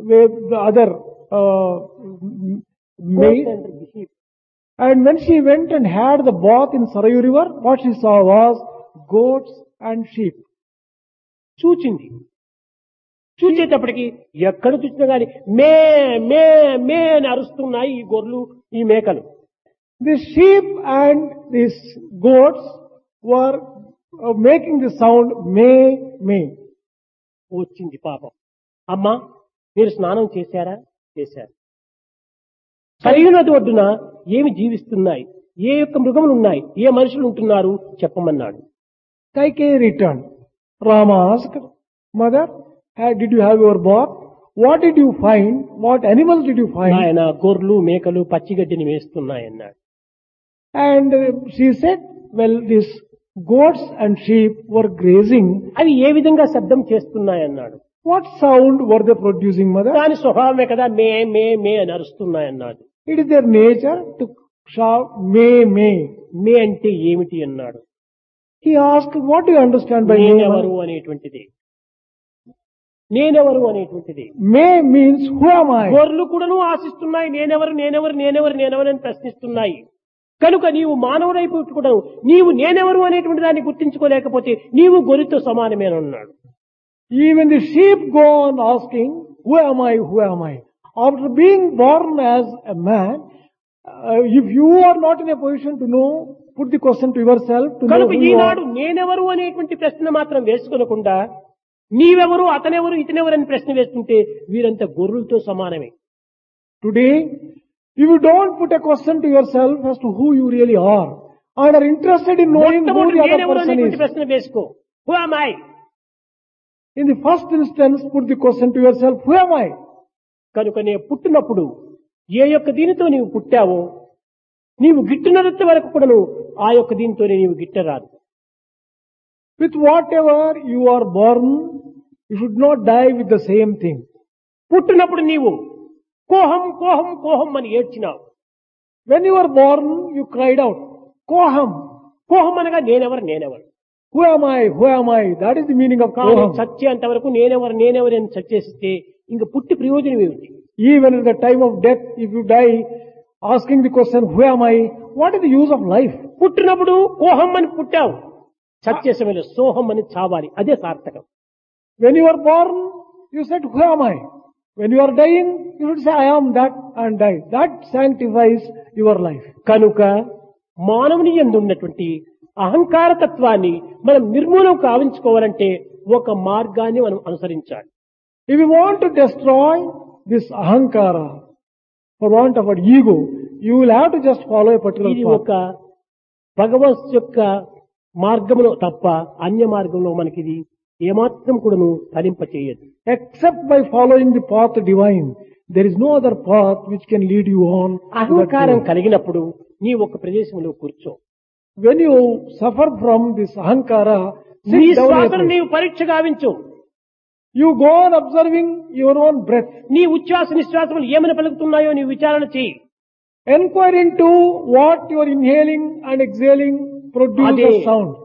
with the other maid. And when she went and had the bath in Sarayu river, what she saw was goats and sheep. చూచింది. చూచేటప్పటికి ఎక్కడ చూసినా గాని మే మే మే అని అరుస్తున్నాయి ఈ గొర్రెలు, ఈ మేకలు. The sheep and these goats were making the sound may, may. వచ్చింది పాపం. అమ్మా మీరు స్నానం చేశారా? చేశారు. సరైనది ఒడ్డున ఏమి జీవిస్తున్నాయి, ఏ యొక్క మృగములు ఉన్నాయి, ఏ మనుషులు ఉంటున్నారు చెప్పమన్నాడు. Kaikeyi returned. Rama asked, Mother, did you have your bath? What did you find? What animals did you find? ఆయన గొర్రెలు మేకలు పచ్చిగడ్డిని వేస్తున్నాయన్నాడు. And she said, well, these goats and sheep were grazing. అవి ఏ విధంగా శబ్దం చేస్తున్నాయన్నాడు. What sound were they producing, Mother? దాని స్వభావమే కదా మే మే మే అని అరుస్తున్నాయన్నాడు. It is their nature to shout may, may. మే అంటే ఏమిటి అన్నాడు. He asked, what do you understand by may? నేనెవరు అనేటువంటిది. నేనెవరు అనేటువంటిది. May means who am I? గొర్రెలు కూడాను ఆశిస్తున్నాయి నేనెవరు నేనెవరు నేనెవరు నేనెవరు అని ప్రశ్నిస్తున్నాయి. కనుక నీవు మానవుడైపోయి కూడా నీవు నేనెవరు అనేటువంటి దాన్ని గుర్తించుకోలేకపోతే నీవు గొర్రెతో సమానమేనన్నాడు. Even the sheep go on asking, who am I, who am I? After being born as a man, if you are not in a position to know, put the question to yourself to know కనుక who you Eenadu are. నేనెవరు అనేటువంటి ప్రశ్న మాత్రం వేసుకోకుండా నీవెవరు అతనెవరు ఇతనెవరు అని ప్రశ్న వేస్తుంటే వీరంతా గొర్రెలతో సమానమే. Today, if you don't put a question to yourself as to who you really are, and are interested in knowing who మొట్టమొదటి the other నేనెవరు person అనేటువంటి is, ప్రశ్న వేసుకో. Who am I? in the first instance, put the question to yourself, who am I? కనుక నేను పుట్టినప్పుడు ఏ యొక్క దీనితో నీవు పుట్టావో నీవు గిట్టునంత వరకు కూడాను ఆ యొక్క దీనితోనే నీవు గిట్టరాదు. With whatever you are born, you should not die with the same thing. పుట్టినప్పుడు నీవు కోహం కోహం కోహం అని ఏడ్చినావు. When you were born, you cried out, Koham. కోహం అనగా నేనెవరు నేనెవరు. Who am I? Who am I? That is the meaning of కానీ Koham. చచ్చేంత వరకు నేనెవరు నేనెవరు అని చచ్చేస్తే ఇంక పుట్టి ప్రయోజనం ఏమిటి? Even at the time of death, if you die asking the question, who am I? What is the use of life? పుట్టినప్పుడు కోహం అని పుట్టావు, చచ్చే సమయంలో సోహం అని చావాలి. అదే సార్థకం. When you were born, you said, who am I? When you are dying, you should say, I am that and die. That sanctifies your life. కనుక మానవుని యందు ఉన్నటువంటి అహంకార తత్వాన్ని మనం నిర్మూలం కావించుకోవాలంటే ఒక మార్గాన్ని మనం అనుసరించాలి. If you want to destroy this ahankara, for want of an ego, you will have to just follow a particular ఇది path. ఒక భగవత్ యొక్క మార్గంలో తప్ప అన్య మార్గంలో మనకి ఇది ఏమాత్రం కూడాను ఫలింప చేయదు. Except by following the path divine, there is no other path which can lead you on. to that అహంకారం goal. కలిగినప్పుడు నీ ఒక ప్రదేశంలో కూర్చో. When you suffer from this ahankara, నీ sit down. శ్వాసను at it. నీవు పరీక్ష గావించు. You go on observing your own breath. నీ ఉచ్ఛ్వాస నిశ్వాసములు ఏమని పలుకుతున్నాయో నీవు విచారణ చేయి. Enquire into what you are inhaling and exhaling produce అదే a sound.